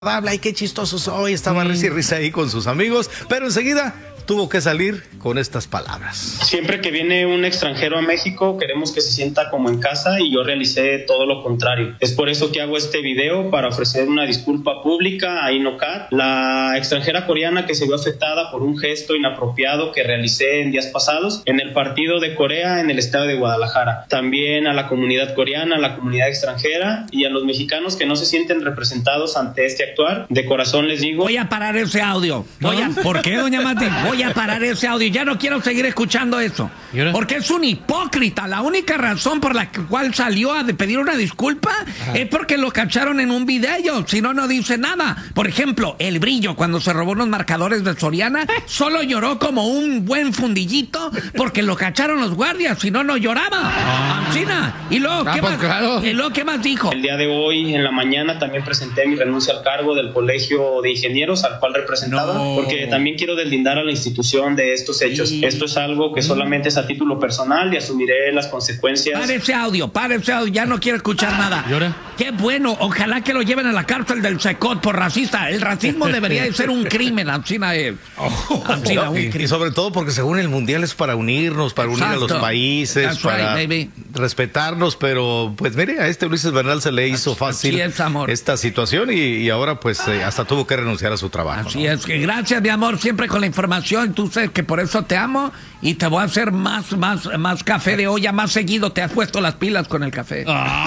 Ay, qué chistoso soy, estaba risa y risa ahí con sus amigos, pero enseguida tuvo que salir con estas palabras. Siempre que viene un extranjero a México, queremos que se sienta como en casa y yo realicé todo lo contrario. Es por eso que hago este video, para ofrecer una disculpa pública a Inokat, la extranjera coreana que se vio afectada por un gesto inapropiado que realicé en días pasados en el partido de Corea en el estado de Guadalajara. También a la comunidad coreana, a la comunidad extranjera y a los mexicanos que no se sienten representados ante este actuar. De corazón les digo... Voy a parar ese audio. ¿Por qué, doña Mati? Voy a parar ese audio. Ya no quiero seguir escuchando eso. Porque es un hipócrita. La única razón por la cual salió a pedir una disculpa es porque lo cacharon en un video. Si no, no dice nada. Por ejemplo, el Brillo, cuando se robó unos marcadores de Soriana, solo lloró como un buen fundillito porque lo cacharon los guardias. Si no, no lloraba. Ancina. Y luego, ¿qué más dijo? El día de hoy, en la mañana, también presenté mi renuncia al cargo del Colegio de Ingenieros al cual representaba, porque también quiero deslindar a la institución de estos hechos. Esto es algo que solamente es a título personal y asumiré las consecuencias. Para ese audio, ya no quiero escuchar nada. Qué bueno, ojalá que lo lleven a la cárcel del Secot por racista. El racismo debería de ser un crimen, Ancina. Y sobre todo porque según el mundial es para unirnos, para unir a los países, para respetarnos, pero pues mire, a Ulises Bernal se le hizo fácil esta situación y ahora pues hasta tuvo que renunciar a su trabajo. Así es, que gracias mi amor, siempre con la información, tú sabes que por eso te amo y te voy a hacer más café de olla más seguido, te has puesto las pilas con el café.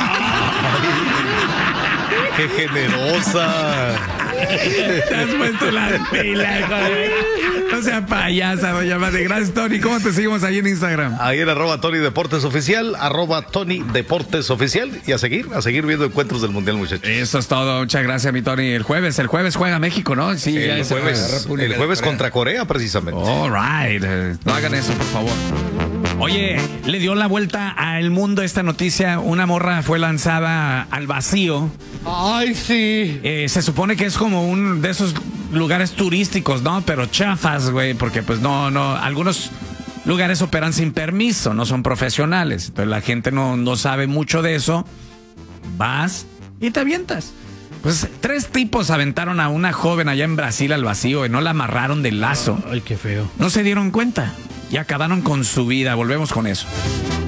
¡Qué generosa! Te has puesto las pilas, joder. No sea payasa, doña Mati. Gracias, Tony. ¿Cómo te seguimos ahí en Instagram? Ahí en @TonyDeportesOficial, @TonyDeportesOficial. Y a seguir viendo encuentros del Mundial, muchachos. Eso es todo. Muchas gracias, mi Tony. El jueves juega México, ¿no? Sí, el jueves contra Corea, precisamente. All right. No hagan eso, por favor. Oye, le dio la vuelta al mundo esta noticia. Una morra fue lanzada al vacío. ¡Ay, sí! Se supone que es como un de esos lugares turísticos, ¿no? Pero chafas, güey, porque pues no, algunos lugares operan sin permiso, no son profesionales. Entonces la gente no sabe mucho de eso. Vas y te avientas. Pues 3 tipos aventaron a una joven allá en Brasil al vacío y no la amarraron del lazo. Ay, qué feo. No se dieron cuenta y acabaron con su vida. Volvemos con eso.